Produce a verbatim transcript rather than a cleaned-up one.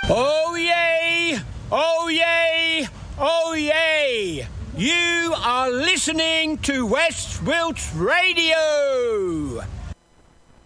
Oh yay! Oh yay! Oh yay! You are listening to West Wilts Radio!